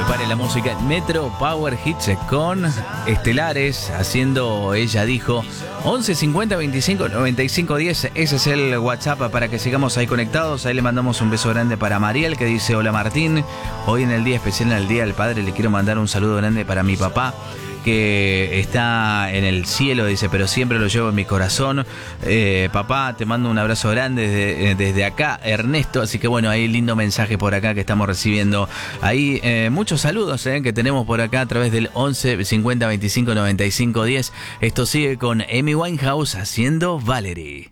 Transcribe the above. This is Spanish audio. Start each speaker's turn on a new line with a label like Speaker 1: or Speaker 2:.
Speaker 1: Prepare la música Metro Power Hits con Estelares haciendo Ella Dijo. 11 50 25 95 10. Ese es el WhatsApp para que sigamos ahí conectados. Ahí le mandamos un beso grande para Mariel, que dice: hola Martín, hoy en el día especial, en el Día del Padre, le quiero mandar un saludo grande para mi papá, que está en el cielo, dice, pero siempre lo llevo en mi corazón. Papá, te mando un abrazo grande desde acá, Ernesto. Así que bueno, hay lindo mensaje por acá que estamos recibiendo. Ahí muchos saludos que tenemos por acá a través del 11 50 25 95 10. Esto sigue con Amy Winehouse haciendo Valerie.